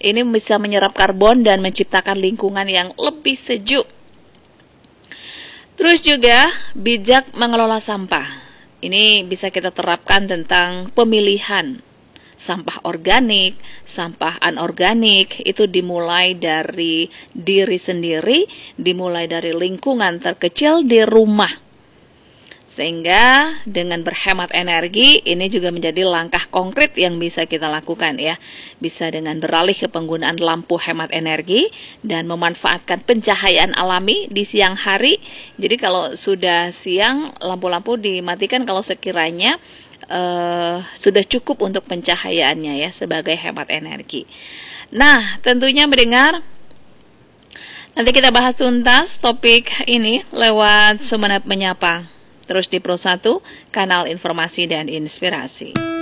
Ini bisa menyerap karbon dan menciptakan lingkungan yang lebih sejuk. Terus juga bijak mengelola sampah. Ini bisa kita terapkan tentang pemilihan sampah organik, sampah anorganik. Itu dimulai dari diri sendiri, dimulai dari lingkungan terkecil di rumah. Sehingga dengan berhemat energi, ini juga menjadi langkah konkret yang bisa kita lakukan ya. Bisa dengan beralih ke penggunaan lampu hemat energi dan memanfaatkan pencahayaan alami di siang hari. Jadi kalau sudah siang, lampu-lampu dimatikan kalau sekiranya sudah cukup untuk pencahayaannya ya, sebagai hemat energi. Nah, tentunya mendengar, nanti kita bahas tuntas topik ini lewat Sumenep Menyapa. Terus di Pro 1, kanal informasi dan inspirasi.